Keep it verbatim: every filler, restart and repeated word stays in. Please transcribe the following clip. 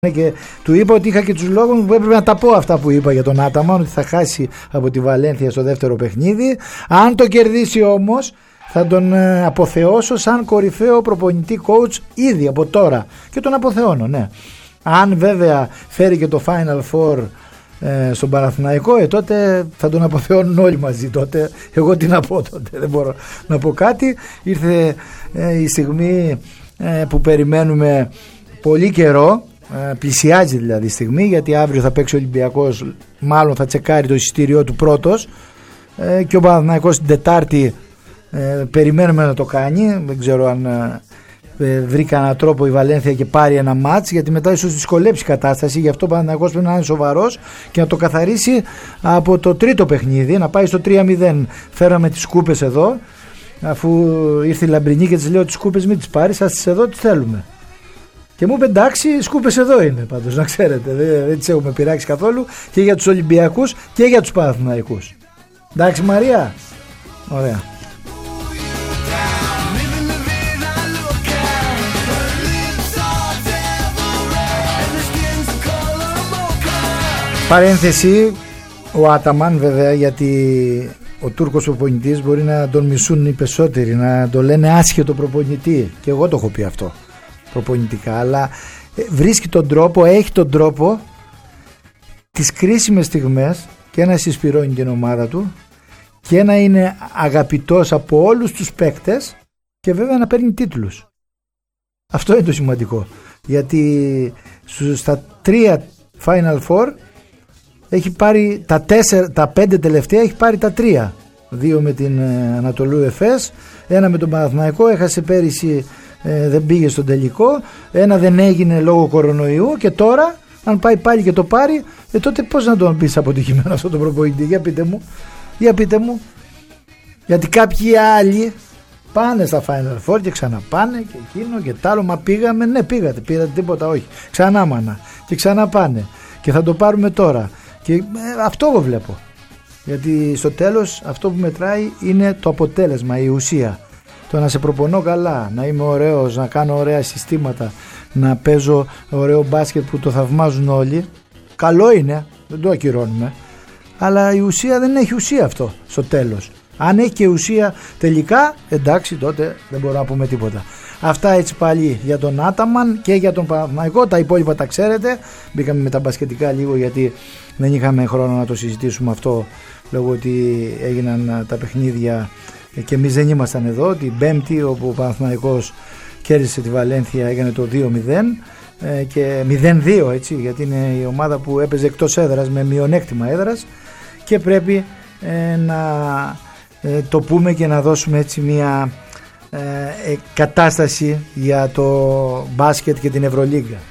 Και του είπα ότι είχα και τους λόγους μου που έπρεπε να τα πω αυτά που είπα για τον Άταμαν, ότι θα χάσει από τη Βαλένθια στο δεύτερο παιχνίδι. Αν το κερδίσει όμως θα τον αποθεώσω σαν κορυφαίο προπονητή coach ήδη από τώρα και τον αποθεώνω, ναι. Αν βέβαια φέρει και το Final Four ε, στον Παναθηναϊκό, ε, τότε θα τον αποθεώνουν όλοι μαζί. Τότε εγώ τι να πω τότε, δεν μπορώ να πω κάτι. Ήρθε ε, η στιγμή ε, που περιμένουμε πολύ καιρό. Πλησιάζει δηλαδή η στιγμή, γιατί αύριο θα παίξει ο Ολυμπιακός, μάλλον θα τσεκάρει το εισιτήριό του πρώτος, ε, και ο Παναθηναϊκός την Τετάρτη ε, περιμένουμε να το κάνει. Δεν ξέρω αν ε, βρει κανένα τρόπο η Βαλένθια και πάρει ένα μάτς, γιατί μετά ίσως δυσκολέψει η κατάσταση. Γι' αυτό ο Παναθηναϊκός πρέπει να είναι σοβαρός και να το καθαρίσει από το τρίτο παιχνίδι, να πάει στο τρία μηδέν. Φέραμε τις κούπες εδώ, αφού ήρθε η Λαμπρινή και της λέω τις κούπες μην τις πάρεις, ας τις εδώ τις θέλουμε. Και μου είπε εντάξει, οι σκούπες εδώ είναι πάντως, να ξέρετε, δεν, δεν τις έχουμε πειράξει καθόλου, και για τους Ολυμπιακούς και για τους Παναθηναϊκούς. Εντάξει Μαρία, ωραία. Παρένθεση, ο Άταμαν βέβαια, γιατί ο Τούρκος προπονητής μπορεί να τον μισούν οι περισσότεροι, να τον λένε άσχετο προπονητή, και εγώ το έχω πει αυτό προπονητικά, αλλά βρίσκει τον τρόπο, έχει τον τρόπο τις κρίσιμες στιγμές και να συσπυρώνει την ομάδα του και να είναι αγαπητός από όλους τους παίκτες και βέβαια να παίρνει τίτλους. Αυτό είναι το σημαντικό, γιατί στα τρία Final Four έχει πάρει τα, τέσσερα, τα πέντε τελευταία, έχει πάρει τα τρία, δύο με την Ανατολού Εφές, ένα με τον Παναθηναϊκό, έχασε πέρυσι, Ε, δεν πήγε στον τελικό, ένα δεν έγινε λόγω κορονοϊού, και τώρα αν πάει πάλι και το πάρει, ε, τότε πώς να τον πεις αποτυχημένο αυτό το προπονητή? Για πείτε μου, για πείτε μου, γιατί κάποιοι άλλοι πάνε στα Final Four και ξαναπάνε και εκείνο και τ' άλλο. Μα πήγαμε, ναι πήγατε, πήρατε τίποτα? Όχι. Ξανά μάνα και ξανά πάνε, και θα το πάρουμε τώρα, και ε, αυτό εγώ βλέπω, γιατί στο τέλος αυτό που μετράει είναι το αποτέλεσμα, η ουσία. Το να σε προπονώ καλά, να είμαι ωραίος, να κάνω ωραία συστήματα, να παίζω ωραίο μπάσκετ που το θαυμάζουν όλοι, καλό είναι, δεν το ακυρώνουμε, αλλά η ουσία δεν έχει ουσία αυτό στο τέλος. Αν έχει και ουσία τελικά, εντάξει, τότε δεν μπορούμε να πούμε τίποτα. Αυτά έτσι πάλι για τον Άταμαν και για τον Παναθηναϊκό. Τα υπόλοιπα τα ξέρετε. Μπήκαμε με τα μπασκετικά λίγο, γιατί δεν είχαμε χρόνο να το συζητήσουμε αυτό, λόγω ότι έγιναν τα παιχνίδια και εμείς δεν ήμασταν εδώ την Πέμπτη, όπου ο Παναθηναϊκός κέρδισε τη Βαλένθια, έκανε το δύο μηδέν και μηδέν δύο, έτσι, γιατί είναι η ομάδα που έπαιζε εκτός έδρας με μειονέκτημα έδρας, και πρέπει ε, να ε, το πούμε και να δώσουμε έτσι μια ε, κατάσταση για το μπάσκετ και την Ευρωλίγκα.